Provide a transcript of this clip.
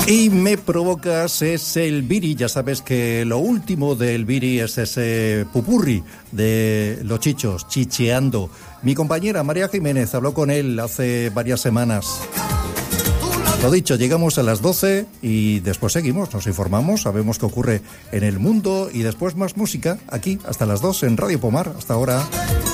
Y me provocas es el Viri. Ya sabes que lo último del Viri es ese pupurri de los chichos, chicheando. Mi compañera María Jiménez habló con él hace varias semanas. Lo dicho, llegamos a las 12 y después seguimos, nos informamos, sabemos qué ocurre en el mundo y después más música aquí hasta las 2 en Radio Pomar. Hasta ahora.